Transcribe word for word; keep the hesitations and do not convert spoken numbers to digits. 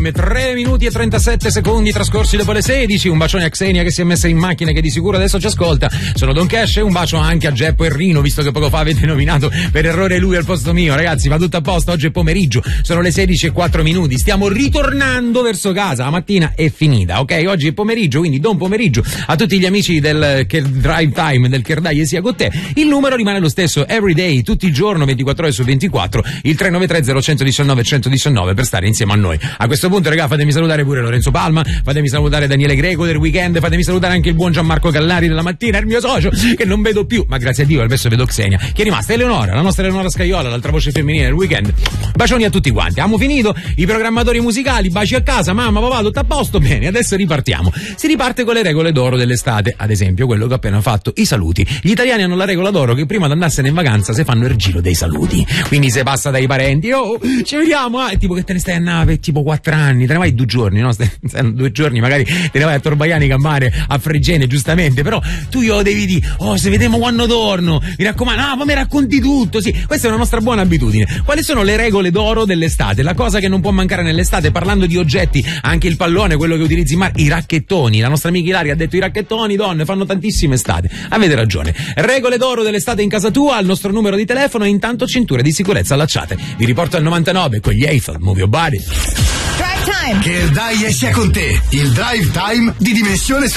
Time, tre minuti e trentasette secondi trascorsi dopo le sedici. Un bacione a Xenia che si è messa in macchina e che di sicuro adesso ci ascolta. Sono Don Cash e un bacio anche a Geppo e Rino, visto che poco fa avete nominato per errore lui al posto mio. Ragazzi, va tutto a posto, oggi è pomeriggio, sono le sedici e quattro minuti, stiamo ritornando verso casa, la mattina è finita, ok? Oggi è pomeriggio, quindi buon pomeriggio a tutti gli amici del Drive Time, del Cherdaie sia con te. Il numero rimane lo stesso, everyday, tutti i giorni, ventiquattro ore su ventiquattro, il tre nove tre zero uno uno nove uno uno nove per stare insieme a noi. A questo punto, raga, fatemi salutare pure Lorenzo Palma, fatemi salutare Daniele Greco del Weekend, fatemi salutare anche il buon Gianmarco Callari della mattina, il mio socio, che non vedo più, ma grazie a Dio adesso vedo Xenia, che è rimasta, Eleonora, la nostra Eleonora Scaiola, l'altra voce femminile del Weekend. Bacioni a tutti quanti, abbiamo finito, i programmatori musicali, baci a casa, mamma, papà, tutto a posto, bene, adesso ripartiamo. Si riparte con le regole d'oro dell'estate, ad esempio quello che ho appena fatto, i saluti. Gli italiani hanno la regola d'oro che prima di andarsene in vacanza si fanno il giro dei saluti, quindi se passa dai parenti, oh, ci vediamo, eh, tipo che te ne stai a nave, tipo quattro anni, te ne vai due giorni, no? Stai, stai due giorni, magari te ne vai a Torbaiani Campare, a Fregene, giustamente, però tu io devi dire, oh, se vediamo quando torno, mi raccomando, ah, ma mi racconti tutto, sì, questa è una nostra buona abitudine. Quali sono le regole d'oro dell'estate? La cosa che non può mancare nell'estate, parlando di oggetti, anche il pallone, quello che utilizzi in mare, i racchettoni, la nostra amica Ilaria ha detto i racchettoni, donne, fanno tantissime estate, avete ragione. Regole d'oro dell'estate in casa tua, al nostro numero di telefono e intanto cinture di sicurezza allacciate. Vi riporto al novantanove con gli Eiffel, Move Your Body. Drive Time! Cherdaie sia con te, il Drive Time di dimensione